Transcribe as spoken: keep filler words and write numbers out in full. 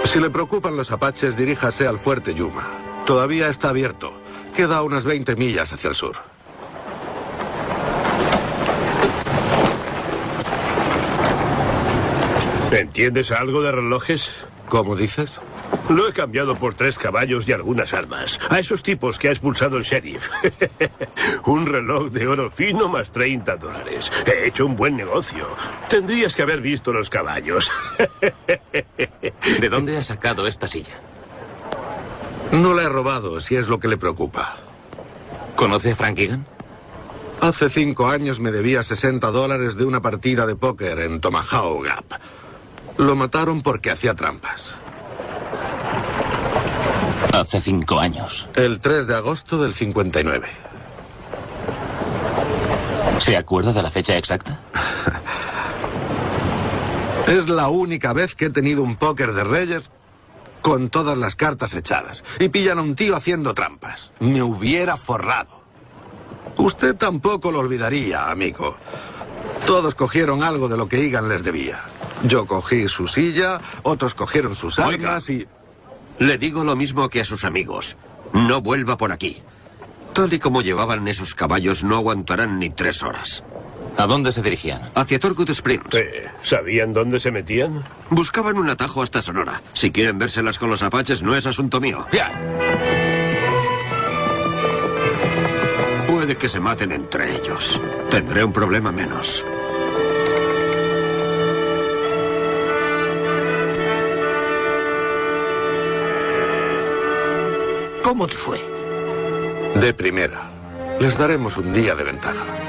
Si le preocupan los apaches, diríjase al fuerte Yuma. Todavía está abierto. Queda unas veinte millas hacia el sur. ¿Entiendes algo de relojes? ¿Cómo dices? Lo he cambiado por tres caballos y algunas armas. A esos tipos que ha expulsado el sheriff. Un reloj de oro fino más treinta dólares. He hecho un buen negocio. Tendrías que haber visto los caballos. ¿De dónde ha sacado esta silla? No la he robado, si es lo que le preocupa. ¿Conoce a Frank Egan? Hace cinco años me debía sesenta dólares de una partida de póker en Tomahawk Gap. Lo mataron porque hacía trampas. Hace cinco años. El tres de agosto del cincuenta y nueve. ¿Se acuerda de la fecha exacta? Es la única vez que he tenido un póker de reyes con todas las cartas echadas. Y pillan a un tío haciendo trampas. Me hubiera forrado. Usted tampoco lo olvidaría, amigo. Todos cogieron algo de lo que Egan les debía. Yo cogí su silla, otros cogieron sus armas y... Le digo lo mismo que a sus amigos. No vuelva por aquí. Tal y como llevaban esos caballos, no aguantarán ni tres horas. ¿A dónde se dirigían? Hacia Torcut Springs. Eh, ¿Sabían dónde se metían? Buscaban un atajo hasta Sonora. Si quieren vérselas con los apaches, no es asunto mío. ¡Ya! Puede que se maten entre ellos. Tendré un problema menos. ¿Cómo te fue? De primera. Les daremos un día de ventaja.